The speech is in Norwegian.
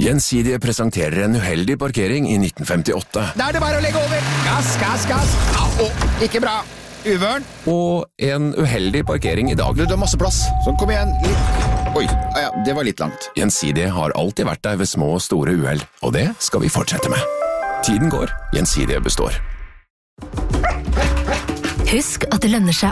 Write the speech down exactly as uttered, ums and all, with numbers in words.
Gjensidige presenterer en uheldig parkering i nitten femtiåtte. Da er det bare å legge over. Gass, gass, gass. Ja, å, ikke bra. Uvørn. Og en uheldig parkering i dag. Du, det er masse plass. Sånn, kom igjen. Litt. Oi, ja, det var litt langt. Gjensidige har alltid vært der ved små og store uheld, og det skal vi fortsette med. Tiden går, Gjensidige består. Husk at det lønner seg